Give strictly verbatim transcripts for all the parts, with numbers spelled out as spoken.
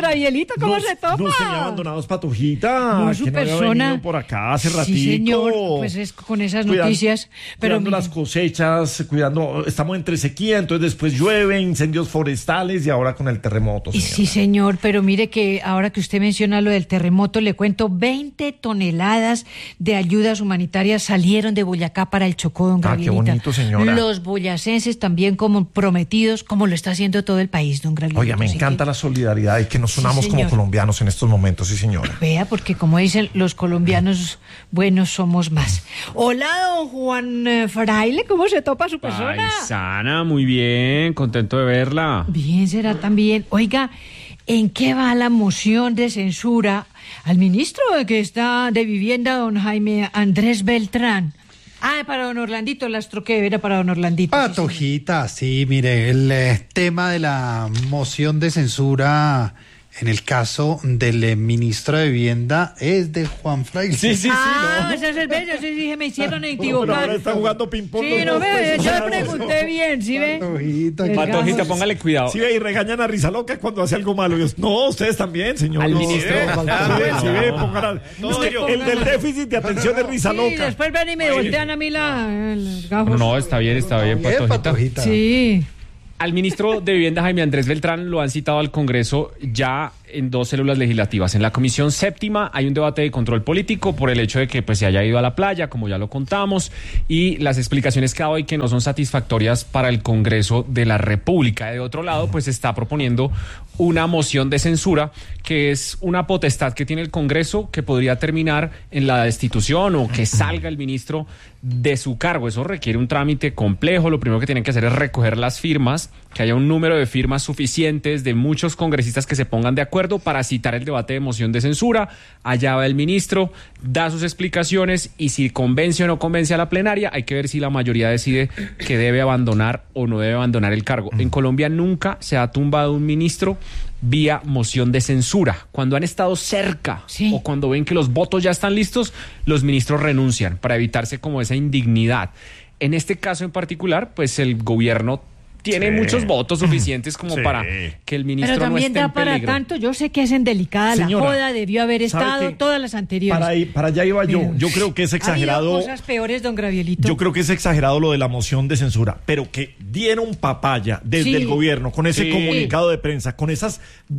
Gabrielito, ¿cómo nos, se topa? Nos tenía abandonados, Patojita. No, su que no había persona. venido por acá hace ratito. Sí, señor, pues es con esas Cuidan- noticias. Pero cuidando mire, las cosechas, cuidando, estamos entre sequía, entonces después llueve, incendios forestales y ahora con el terremoto, y señora. sí, señor, pero mire que ahora que usted menciona lo del terremoto, le cuento, veinte toneladas de ayudas humanitarias salieron de Boyacá para el Chocó, don Ah, qué Gabrielita. bonito, señora. Los boyacenses también como prometidos, como lo está haciendo todo el país, don Gabrielito. Oiga, me Así encanta que, la solidaridad y que nos unamos como señor. colombianos en estos momentos, sí, señora. Vea, porque como dicen los colombianos, buenos somos más. Hola, don Juan eh, Fraile, ¿cómo se topa su persona? Paisana, muy bien, contento de verla. Bien, será también. Oiga, ¿en qué va la moción de censura al ministro que está de Vivienda, don Jaime Andrés Beltrán? Ah, para don Orlandito, las troqué, era para don Orlandito. sí, señor. Patojita, sí, mire, el eh, tema de la moción de censura en el caso del eh, ministro de Vivienda es de Juan Fraile. Sí, sí, sí, Ah, ¿no? ese es el bello, sí, dije, me hicieron Pero equivocar. ahora está jugando ping-pong. Sí, no ve, yo le pregunté bien, ¿sí ve? Patojita, El Patojita, gajo. póngale cuidado. Sí, ve, y regañan a Rizaloca cuando hace algo malo. Y yo, no, ustedes también, señor. Al No, ministro. sí, ve, Ah, sí, ve, no. sí, ve, pongan a- es que yo. el del déficit de atención es Sí, Rizaloca. después ven y me voltean a mí la, los gajos. No, está bien, está bien, Bien, Patojita. Patojita. Sí. Al ministro de Vivienda, Jaime Andrés Beltrán, lo han citado al Congreso ya en dos células legislativas. En la Comisión Séptima hay un debate de control político por el hecho de que pues, se haya ido a la playa, como ya lo contamos, y las explicaciones que ha dado y que no son satisfactorias para el Congreso de la República. De otro lado, pues se está proponiendo una moción de censura, que es una potestad que tiene el Congreso que podría terminar en la destitución o que salga el ministro de su cargo. Eso requiere un trámite complejo. Lo primero que tienen que hacer es recoger las firmas, que haya un número de firmas suficientes de muchos congresistas que se pongan de acuerdo para citar el debate de moción de censura. Allá va el ministro, da sus explicaciones y si convence o no convence a la plenaria, hay que ver si la mayoría decide que debe abandonar o no debe abandonar el cargo. En Colombia nunca se ha tumbado un ministro vía moción de censura. Cuando han estado cerca Sí. o cuando ven que los votos ya están listos, los ministros renuncian para evitarse como esa indignidad. En este caso en particular, pues el gobierno tiene Sí. muchos votos suficientes como Sí. para que el ministro Pero no también esté da en para peligro. tanto. Yo sé que es en delicada Señora, la joda, debió haber ¿sabe estado qué? todas las anteriores. Para, ahí- para allá iba yo. Pero, Yo creo que es ha habido exagerado. cosas peores, don Gravielito. Yo creo que es exagerado lo de la moción de censura, pero que dieron papaya desde Sí. el gobierno con ese Sí. comunicado de prensa, con esas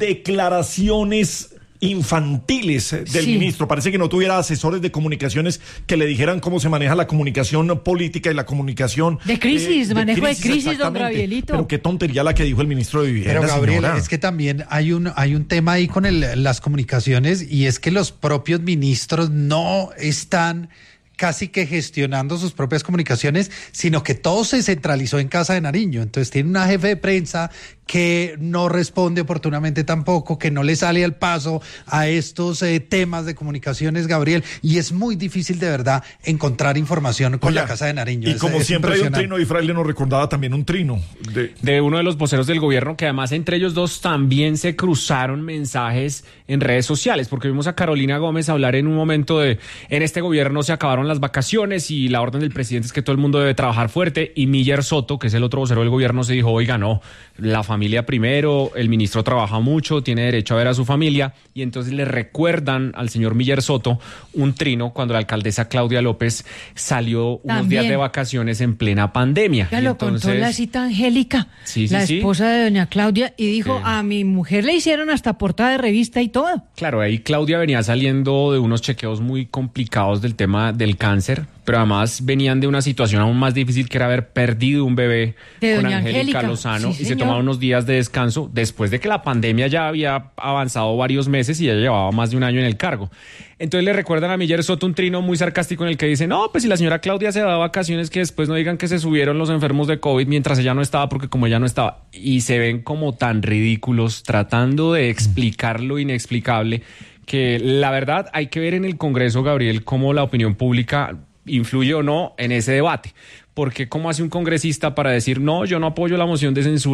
declaraciones infantiles eh, del Sí. ministro. Parece que no tuviera asesores de comunicaciones que le dijeran cómo se maneja la comunicación política y la comunicación De crisis, manejo de crisis, don exactamente. Gabrielito. Pero qué tontería la que dijo el ministro de Vivienda, Pero Gabriel, señora. es que también hay un hay un tema ahí con el- las comunicaciones y es que los propios ministros no están casi que gestionando sus propias comunicaciones, sino que todo se centralizó en Casa de Nariño. Entonces tiene una jefe de prensa que no responde oportunamente tampoco, que no le sale al paso a estos eh, temas de comunicaciones, Gabriel, y es muy difícil de verdad encontrar información con Oiga, la Casa de Nariño. Y Es- como es siempre hay un impresionante. trino, y Fraile nos recordaba también un trino. De, De uno de los voceros del gobierno, que además entre ellos dos también se cruzaron mensajes en redes sociales, porque vimos a Carolina Gómez hablar en un momento de, en este gobierno se acabaron las vacaciones y la orden del presidente es que todo el mundo debe trabajar fuerte, y Miller Soto, que es el otro vocero del gobierno, se dijo, oiga, no, la familia primero, el ministro trabaja mucho, tiene derecho a ver a su familia, y entonces le recuerdan al señor Miller Soto un trino cuando la alcaldesa Claudia López salió unos También. días de vacaciones en plena pandemia. Ya Y lo contó entonces- la cita Angélica, Sí, sí, la sí. esposa de doña Claudia, y dijo, Sí. a mi mujer le hicieron hasta portada de revista y todo. Claro, ahí Claudia venía saliendo de unos chequeos muy complicados del tema del cáncer, pero además venían de una situación aún más difícil, que era haber perdido un bebé De con doña Angélica Angélica. Lozano, Sí, y se señor. tomaron unos días de descanso después de que la pandemia ya había avanzado varios meses y ya llevaba más de un año en el cargo. Entonces le recuerdan a Miller Soto un trino muy sarcástico en el que dice, no, pues si la señora Claudia se da vacaciones, que después no digan que se subieron los enfermos de COVID mientras ella no estaba, porque como ella no estaba, y se ven como tan ridículos tratando de explicar lo inexplicable, que la verdad hay que ver en el Congreso, Gabriel, cómo la opinión pública influye o no en ese debate. Porque cómo hace un congresista para decir, no, yo no apoyo la moción de censura,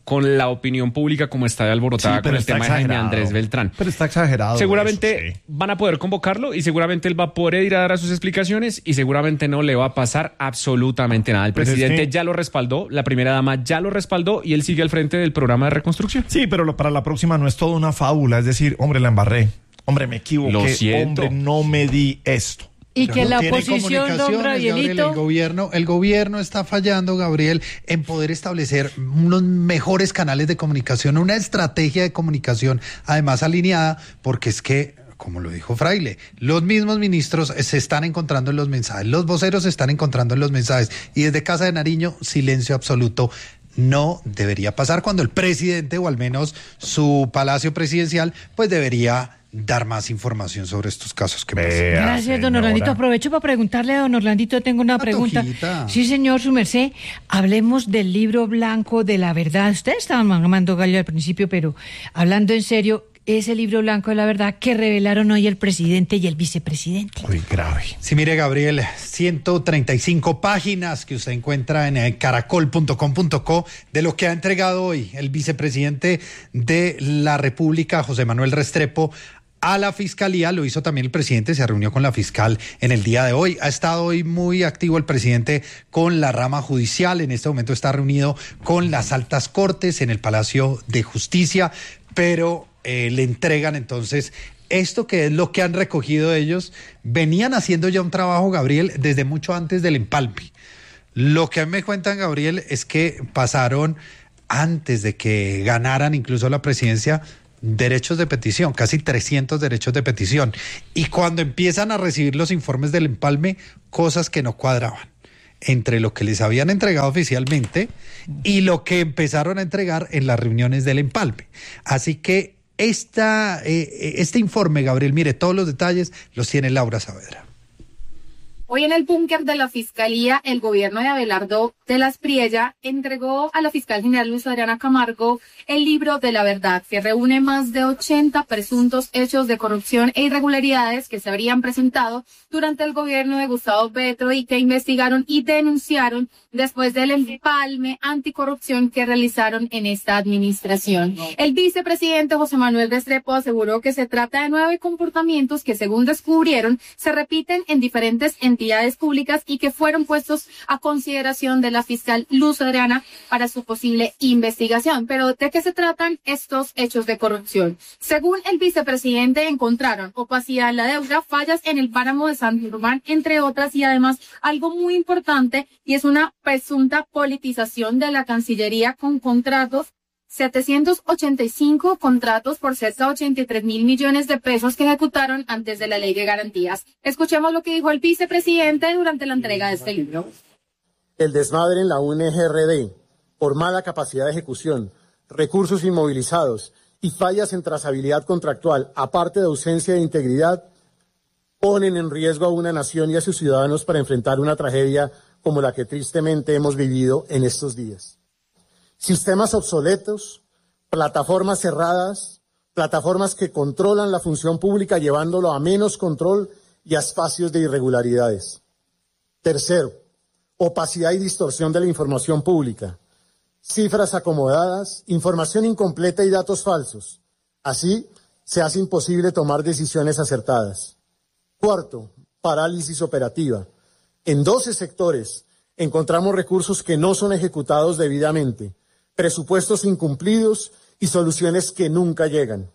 con la opinión pública como está de alborotada Sí, con pero el está tema de Jaime exagerado. Andrés Beltrán. Pero está exagerado. Seguramente eso, sí. van a poder convocarlo y seguramente él va a poder ir a dar sus explicaciones y seguramente no le va a pasar absolutamente nada. El Pero es presidente que- ya lo respaldó, la primera dama ya lo respaldó y él sigue al frente del programa de reconstrucción. Sí, pero lo- para la próxima no es toda una fábula. Es decir, hombre, la embarré. Hombre, me equivoqué. Lo siento. Hombre, no me di esto. Y que No la tiene oposición, don comunicaciones, Gabriel, Gabrielito... el gobierno, el gobierno está fallando, Gabriel, en poder establecer unos mejores canales de comunicación, una estrategia de comunicación, además alineada, porque es que, como lo dijo Fraile, los mismos ministros se están encontrando en los mensajes, los voceros se están encontrando en los mensajes, y desde Casa de Nariño, silencio absoluto. No debería pasar cuando el presidente, o al menos su palacio presidencial, pues debería dar más información sobre estos casos que pasan. Vea, Gracias, don señora. Orlandito. Aprovecho para preguntarle a don Orlandito, tengo una pregunta. Tojita. Sí, señor, su merced. Hablemos del libro blanco de la verdad. Ustedes estaban mamando gallo al principio, pero hablando en serio, ese libro blanco de la verdad que revelaron hoy el presidente y el vicepresidente. Uy, grave. Sí, mire, Gabriel, ciento treinta y cinco páginas que usted encuentra en eh, caracol punto com punto co de lo que ha entregado hoy el vicepresidente de la República, José Manuel Restrepo, a la Fiscalía. Lo hizo también el presidente, se reunió con la fiscal en el día de hoy. Ha estado hoy muy activo el presidente con la rama judicial. En este momento está reunido con las altas cortes en el Palacio de Justicia, pero eh, le entregan entonces esto que es lo que han recogido ellos. Venían haciendo ya un trabajo, Gabriel, desde mucho antes del empalme. Lo que a mí me cuentan, Gabriel, es que pasaron, antes de que ganaran incluso la presidencia, derechos de petición, casi trescientos derechos de petición. Y cuando empiezan a recibir los informes del empalme, cosas que no cuadraban entre lo que les habían entregado oficialmente y lo que empezaron a entregar en las reuniones del empalme. Así que esta, eh, este informe, Gabriel, mire, todos los detalles los tiene Laura Saavedra. Hoy en el búnker de la Fiscalía, el gobierno de Abelardo de las Priella entregó a la fiscal general Luz Adriana Camargo el libro de la verdad, que reúne más de ochenta presuntos hechos de corrupción e irregularidades que se habrían presentado durante el gobierno de Gustavo Petro y que investigaron y denunciaron después del empalme anticorrupción que realizaron en esta administración. El vicepresidente José Manuel Restrepo aseguró que se trata de nueve comportamientos que, según descubrieron, se repiten en diferentes entidades públicas y que fueron puestos a consideración de la fiscal Luz Adriana para su posible investigación. Pero ¿de qué se tratan estos hechos de corrupción? Según el vicepresidente, encontraron opacidad en la deuda, fallas en el páramo de San Germán, entre otras, y además algo muy importante, y es una presunta politización de la Cancillería con contratos, setecientos ochenta y cinco contratos por cerca de ochenta y tres mil millones de pesos que ejecutaron antes de la Ley de Garantías. Escuchemos lo que dijo el vicepresidente durante la entrega de este libro. El desmadre en la U N G R D por mala capacidad de ejecución, recursos inmovilizados y fallas en trazabilidad contractual, aparte de ausencia de integridad, ponen en riesgo a una nación y a sus ciudadanos para enfrentar una tragedia como la que tristemente hemos vivido en estos días. Sistemas obsoletos, plataformas cerradas, plataformas que controlan la función pública llevándolo a menos control y a espacios de irregularidades. Tercero, opacidad y distorsión de la información pública, cifras acomodadas, información incompleta y datos falsos. Así se hace imposible tomar decisiones acertadas. Cuarto, parálisis operativa. En doce sectores encontramos recursos que no son ejecutados debidamente, presupuestos incumplidos y soluciones que nunca llegan.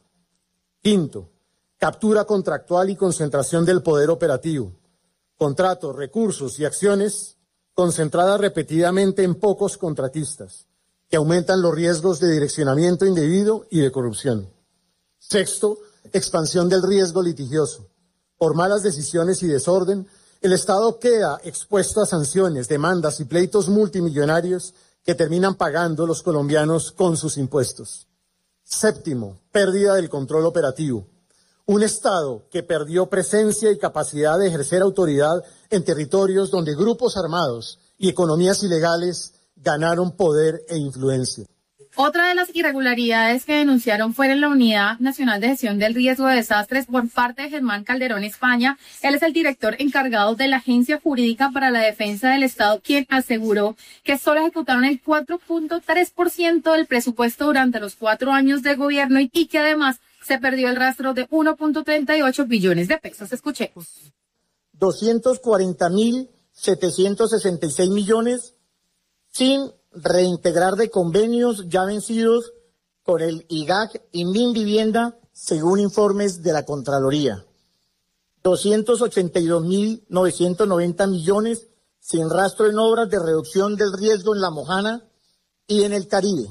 Quinto, captura contractual y concentración del poder operativo. Contratos, recursos y acciones concentradas repetidamente en pocos contratistas, que aumentan los riesgos de direccionamiento indebido y de corrupción. Sexto, expansión del riesgo litigioso. Por malas decisiones y desorden, el Estado queda expuesto a sanciones, demandas y pleitos multimillonarios que terminan pagando los colombianos con sus impuestos. Séptimo, pérdida del control operativo. Un Estado que perdió presencia y capacidad de ejercer autoridad en territorios donde grupos armados y economías ilegales ganaron poder e influencia. Otra de las irregularidades que denunciaron fue en la Unidad Nacional de Gestión del Riesgo de Desastres por parte de Germán Calderón España. Él es el director encargado de la Agencia Jurídica para la Defensa del Estado, quien aseguró que solo ejecutaron el cuatro punto tres por ciento del presupuesto durante los cuatro años de gobierno y, y que además se perdió el rastro de uno punto treinta y ocho billones de pesos. Escuchemos. doscientos cuarenta mil setecientos sesenta y seis millones sin reintegrar de convenios ya vencidos con el I G A C y Minvivienda, según informes de la Contraloría. doscientos ochenta y dos mil novecientos noventa millones sin rastro en obras de reducción del riesgo en La Mojana y en el Caribe.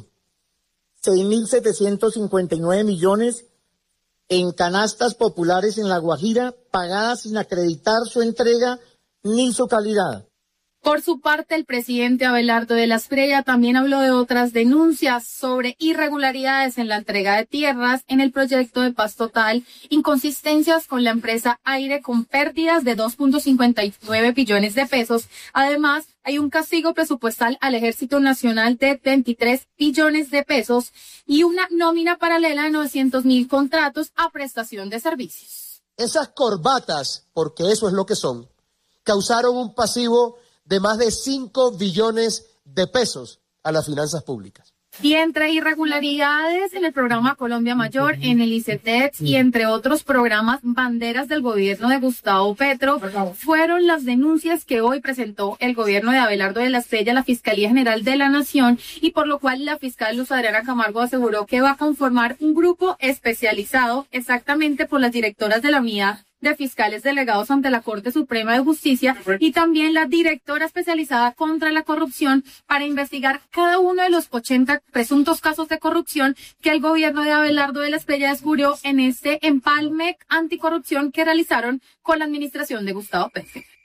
seis mil setecientos cincuenta y nueve millones en canastas populares en La Guajira, pagadas sin acreditar su entrega ni su calidad. Por su parte, el presidente Abelardo de la Espriella también habló de otras denuncias sobre irregularidades en la entrega de tierras en el proyecto de Paz Total, inconsistencias con la empresa Aire con pérdidas de dos punto cincuenta y nueve billones de pesos. Además, hay un castigo presupuestal al Ejército Nacional de veintitrés billones de pesos y una nómina paralela de novecientos mil contratos a prestación de servicios. Esas corbatas, porque eso es lo que son, causaron un pasivo de más de cinco billones de pesos a las finanzas públicas. Y entre irregularidades en el programa Colombia Mayor, en el ICETEX y entre otros programas banderas del gobierno de Gustavo Petro, fueron las denuncias que hoy presentó el gobierno de Abelardo de la Espriella a la Fiscalía General de la Nación, y por lo cual la fiscal Luz Adriana Camargo aseguró que va a conformar un grupo especializado exactamente por las directoras de la unidad de fiscales delegados ante la Corte Suprema de Justicia y también la directora especializada contra la corrupción para investigar cada uno de los ochenta presuntos casos de corrupción que el gobierno de Abelardo de la Espriella descubrió en este empalme anticorrupción que realizaron con la administración de Gustavo Petro.